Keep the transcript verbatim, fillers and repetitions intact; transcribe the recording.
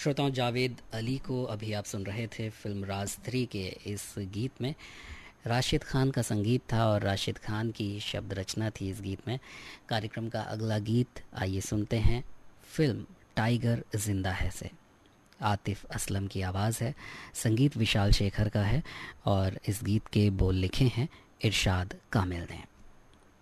श्रोताओं, जावेद अली को अभी आप सुन रहे थे फिल्म राज थ्री के इस गीत में। राशिद खान का संगीत था और राशिद खान की शब्द रचना थी इस गीत में। कार्यक्रम का अगला गीत आइए सुनते हैं, फिल्म टाइगर जिंदा है से। आतिफ असलम की आवाज़ है, संगीत विशाल शेखर का है और इस गीत के बोल लिखे हैं इरशाद कामिल ने।